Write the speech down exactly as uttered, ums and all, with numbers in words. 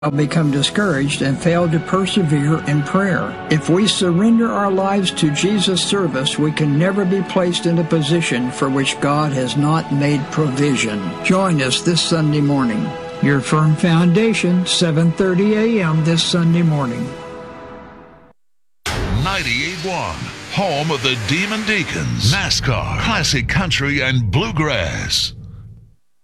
become discouraged and fail to persevere in prayer. If we surrender our lives to Jesus' service, we can never be placed in a position for which God has not made provision. Join us this Sunday morning. Your Firm Foundation, seven thirty a.m. this Sunday morning. ninety-eight point one, home of the Demon Deacons, NASCAR, Classic Country, and Bluegrass.